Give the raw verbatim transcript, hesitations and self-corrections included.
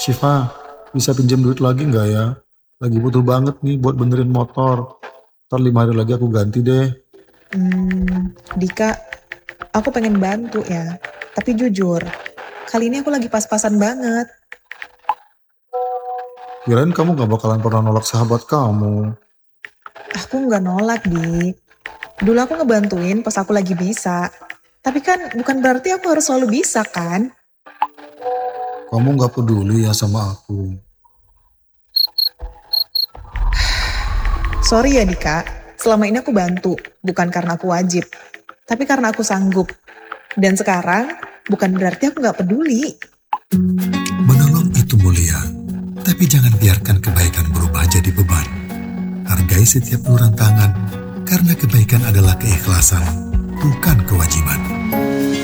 Syifa, bisa pinjam duit lagi nggak ya? Lagi butuh banget nih buat benerin motor. Ntar lima hari lagi aku ganti deh. Hmm, Dika, aku pengen bantu ya. Tapi jujur, kali ini aku lagi pas-pasan banget. Kirain kamu gak bakalan pernah nolak sahabat kamu. Aku nggak nolak, Dik. Dulu aku ngebantuin pas aku lagi bisa. Tapi kan bukan berarti aku harus selalu bisa kan? Kamu gak peduli ya sama aku. Sorry ya Dika, selama ini aku bantu. Bukan karena aku wajib. Tapi karena aku sanggup. Dan sekarang bukan berarti aku nggak peduli. Menolong itu mulia, tapi jangan biarkan kebaikan berubah jadi beban. Hargai setiap uluran tangan, karena kebaikan adalah keikhlasan, bukan kewajiban.